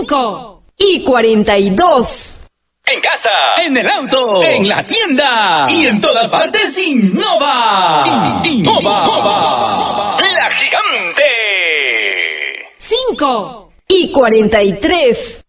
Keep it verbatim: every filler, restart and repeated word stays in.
cinco y cuarenta y dos. En casa, en el auto, en la tienda y en todas partes Innova. Innova. La gigante. cinco y cuarenta y tres.